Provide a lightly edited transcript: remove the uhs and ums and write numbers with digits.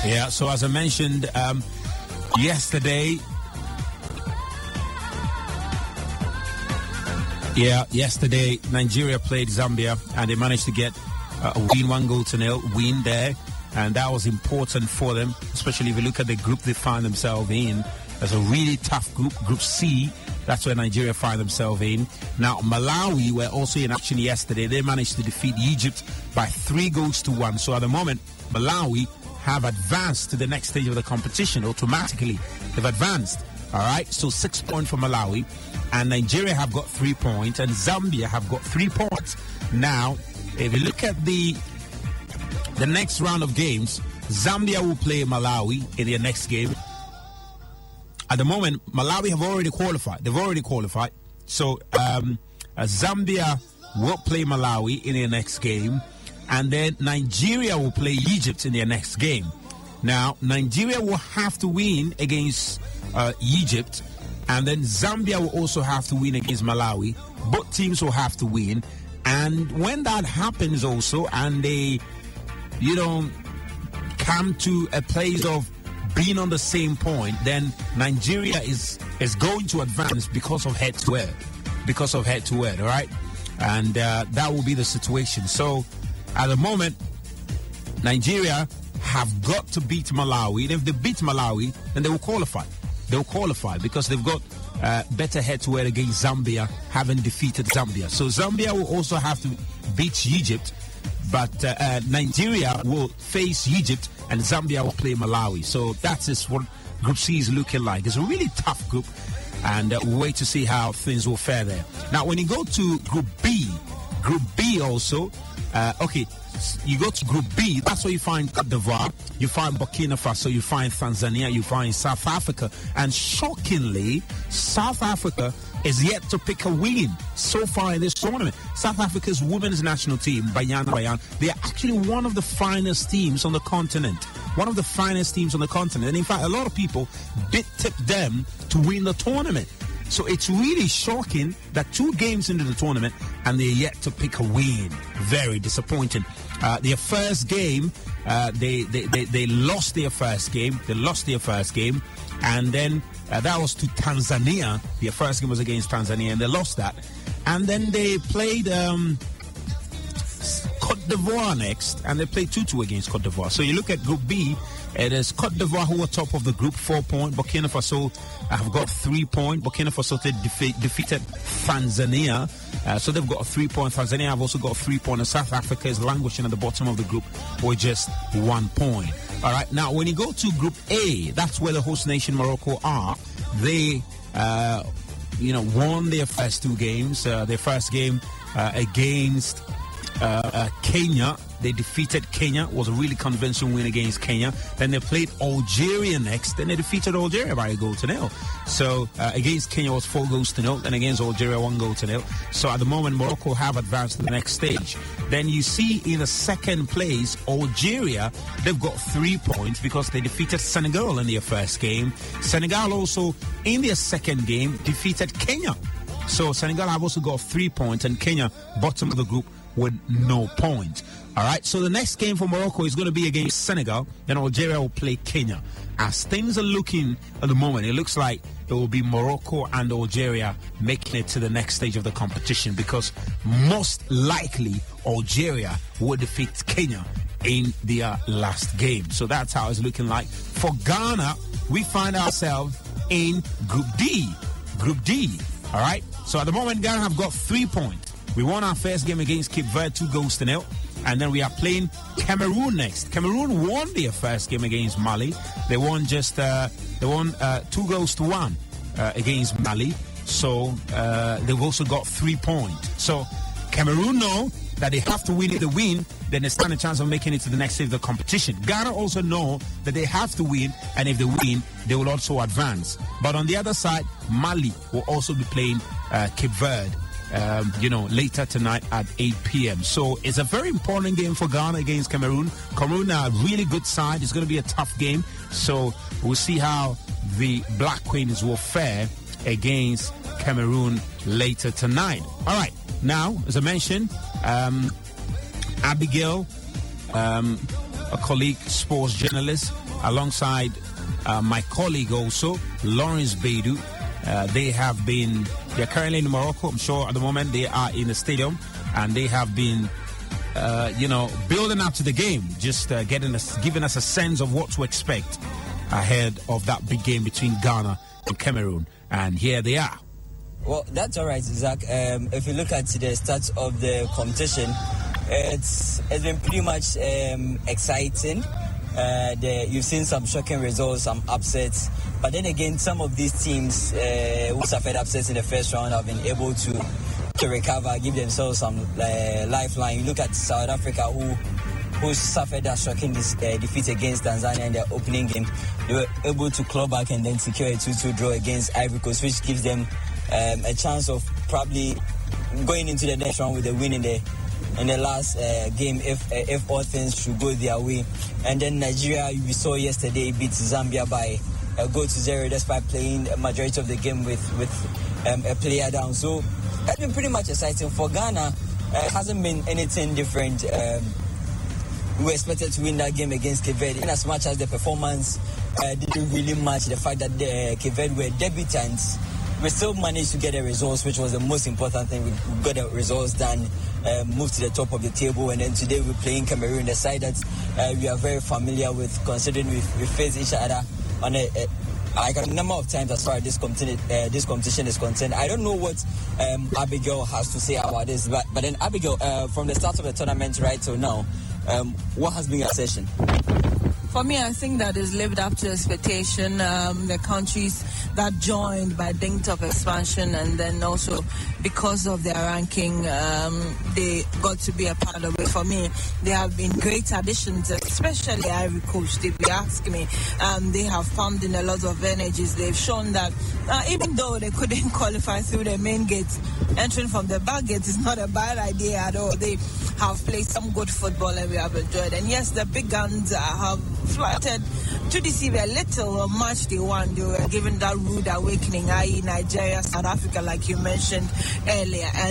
Yeah, so as I mentioned yesterday, Nigeria played Zambia and they managed to get a win, 1-0 win there. And that was important for them, especially if you look at the group they find themselves in. It's a really tough group, Group C. That's where Nigeria find themselves in. Now, Malawi were also in action yesterday. They managed to defeat Egypt by 3-1. So at the moment, Malawi have advanced to the next stage of the competition automatically. They've advanced. All right, so 6 points for Malawi. And Nigeria have got 3 points. And Zambia have got 3 points. Now, if you look at the next round of games, Zambia will play Malawi in their next game. At the moment, Malawi have already qualified. They've already qualified. So Zambia will play Malawi in their next game. And then Nigeria will play Egypt in their next game. Now, Nigeria will have to win against Egypt. And then Zambia will also have to win against Malawi. Both teams will have to win. And when that happens also, and they, come to a place of being on the same point, then Nigeria is going to advance because of head-to-head. All right? And that will be the situation. So, at the moment, Nigeria have got to beat Malawi. And if they beat Malawi, then they will qualify. They'll qualify because they've got better head-to-head against Zambia, having defeated Zambia. So Zambia will also have to beat Egypt, but Nigeria will face Egypt and Zambia will play Malawi. So that is what Group C is looking like. It's a really tough group, and we'll wait to see how things will fare there. Now, when you go to Group B also, you go to Group B, that's where you find Cote d'Ivoire, you find Burkina Faso, you find Tanzania, you find South Africa. And shockingly, South Africa is yet to pick a win so far in this tournament. South Africa's women's national team, Banyana, they are actually one of the finest teams on the continent. And in fact, a lot of people tip them to win the tournament. So it's really shocking that 2 games into the tournament and they're yet to pick a win. Very disappointing. Their first game, they lost their first game. And then that was to Tanzania. Their first game was against Tanzania and they lost that. And then they played Cote d'Ivoire next, and they played 2-2 against Cote d'Ivoire. So you look at Group B, it is Cote d'Ivoire who are top of the group, 4 points. Burkina Faso have got 3 points. Burkina Faso defeated Tanzania, so they've got 3 points. Tanzania have also got 3 points. And South Africa is languishing at the bottom of the group with just 1 point. All right, now when you go to Group A, that's where the host nation Morocco are. They, won their first 2 games. Their first game against Kenya, they defeated Kenya. It was a really convincing win against Kenya. Then they played Algeria next, and they defeated Algeria by 1-0. So against Kenya was 4-0, and against Algeria 1-0. So at the moment, Morocco have advanced to the next stage. Then you see in the second place, Algeria, they've got 3 points because they defeated Senegal in their first game. Senegal also, in their second game, defeated Kenya. So Senegal have also got 3 points, and Kenya, bottom of the group, with no point. All right, so the next game for Morocco is going to be against Senegal. Then Algeria will play Kenya. As things are looking at the moment, it looks like it will be Morocco and Algeria making it to the next stage of the competition, because most likely Algeria will defeat Kenya in their last game. So that's how it's looking like. For Ghana, we find ourselves in Group D. All right, so at the moment, Ghana have got 3 points. We won our first game against Cape Verde 2-0, and then we are playing Cameroon next. Cameroon won their first game against Mali. They won 2-1 against Mali. So they've also got 3 points. So Cameroon know that they have to win. If they win, then they stand a chance of making it to the next stage of the competition. Ghana also know that they have to win, and if they win, they will also advance. But on the other side, Mali will also be playing Cape Verde. Later tonight at 8 p.m. So it's a very important game for Ghana against Cameroon. Cameroon are a really good side. It's going to be a tough game. So we'll see how the Black Queens will fare against Cameroon later tonight. All right. Now, as I mentioned, Abigail a colleague, sports journalist, alongside my colleague also, Lawrence Beidou. They're currently in Morocco. I'm sure at the moment they are in the stadium, and they have been, building up to the game, just giving us a sense of what to expect ahead of that big game between Ghana and Cameroon. And here they are. Well, that's all right, Zach. If you look at the stats of the competition, it's been pretty much exciting. You've seen some shocking results, some upsets. But then again, some of these teams who suffered upsets in the first round have been able to recover, give themselves some lifeline. You look at South Africa, who suffered a shocking defeat against Tanzania in their opening game. They were able to claw back and then secure a 2-2 draw against Ivory Coast, which gives them a chance of probably going into the next round with a win in the last game if all things should go their way. And then Nigeria, we saw yesterday, beat Zambia by a goal to 0 despite playing a majority of the game with a player down. So that's been pretty much exciting. For Ghana, it hasn't been anything different. We were expected to win that game against Cape Verde, and as much as the performance didn't really match the fact that the Cape Verde were debutants, we still managed to get the results, which was the most important thing. We got the results done, moved to the top of the table, and then today we're playing Cameroon, the side that we are very familiar with, considering we face each other on a number of times as far as this competition is concerned. I don't know what Abigail has to say about this, but then Abigail, from the start of the tournament right till now, what has been your session? For me, I think that is lived up to expectation. The countries that joined by dint of expansion, and then also because of their ranking, they got to be a part of it. For me, they have been great additions, especially Ivory Coast. If you ask me, they have pumped in a lot of energies. They've shown that even though they couldn't qualify through the main gates, entering from the back gates is not a bad idea at all. They have played some good football and we have enjoyed. And yes, the big guns have flattered to deceive a little much they won. They were given that rude awakening, i.e. Nigeria, South Africa, like you mentioned earlier. And